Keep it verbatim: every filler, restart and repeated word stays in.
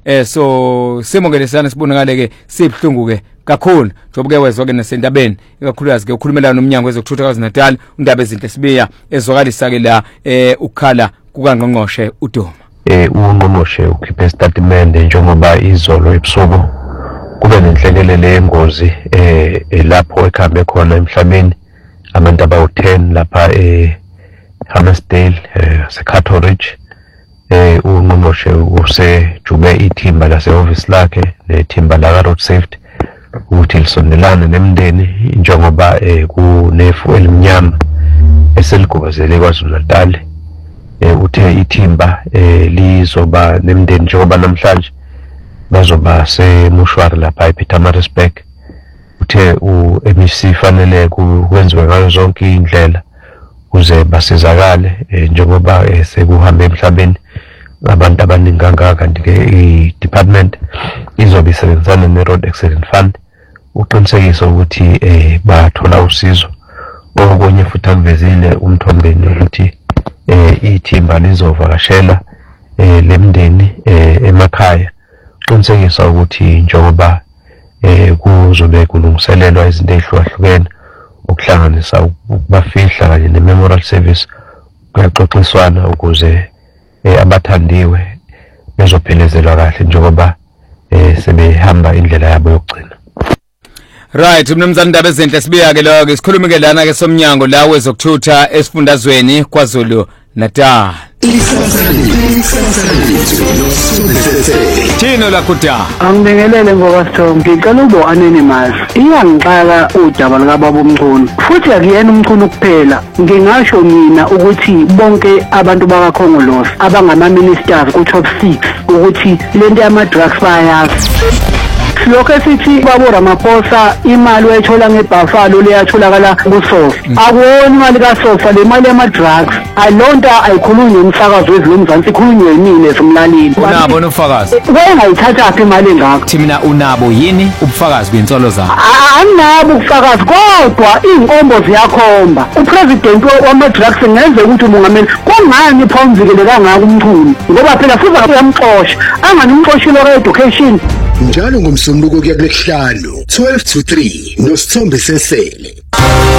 eh so simongelesana sibonakale ke sibhlungu ke kakhulu njobe ke wezwa ke nasendabeni ikakhulukazi ke ukhulumelana nomnyango wezokuthutha kwaZulu-Natal undaba ezinhle sibiya ezwakalisa ke la eh ukhala kukaNgqongqoshe uDuma. Eh uNgqongqoshe ukhiphe statement njengoba izolo ebusuku kube nenhlekelele yengozi eh lapho ekhambe khona emhlabeni abantu abawu ten lapha eh Hammersdale eSecretary Ridge eh uNgqongqoshe usejume ithimba lase-office lakhe nethimba la road safety ukuthi lisondelane nemndeni njengoba eh kunefu elimnyama eseligubazele kwaZulu-Natal. Eh uthe ithimba eh lizoba nemndeni njengoba namhlanje bazoba semushwari lapha ePietermaritzburg. Uthe u-M E C fanele kwenziwe ngayo zonke indlela kuze basizakale njengoba sekuhambe emhlabeni abantu abaningi kangaka. Kanti ke i-department izobe isebenzisana ne-Road Accident Fund uqinisekisa ukuthi eh bathola usizo. Okunye futhi akuvezile umthombeni ukuthi eh ithimba lizovakashela eh lemndeni eh emakhaya uqinisekisa ukuthi njengoba eh kuzobe kulungiselelwa izinto ezihlukahlukene ukuhlanganisa ukubafihla kanye ne-memorial service kuyaxoxiswana ukuze eh abathandiwe bezophelezelwa kahle njengoba eh sebehamba indlela yabo yokugcina. Right, mnumzane indaba ezinhle sibiya ke lo ke sikhuluma ke lana ke somnyango la wezokuthutha esifundazweni KwaZulu-Natal. Thino la kuda angibingelele ngoba Sithombe ngicela ubo anonymous iyangixaka udaba lika baba uMchunu futhi akuyena uMchunu kuphela ngingasho mina ukuthi bonke abantu bakaKhongolose abangama ministers ku top six ukuthi lento yama drugs bayazi. Lokho sithi babo Ramaphosa imali wayithola ngeBuffalo leyatholakala kuSofa akuwona imali kaSofa le mali yama drugs ayilonta ayikhulunywe umsakazo wezilumzansi ikhulunywe yini esomlalini unabo nofakazi wayengayithatha phi imali engakho thina unabo yini ubufakazi kwenzolo zakho anginabo ubufakazi kodwa inkombo ziyakhomba upresident wama drugs ngenze ukuthi umongameli kungani phawumvikele kangaka uMchunu ngoba phela futhi uyamxosha angani umxoshilo ka-education njalo ngomsombuluko kuya kulesihlanu twelve to three noSithombe Sesele.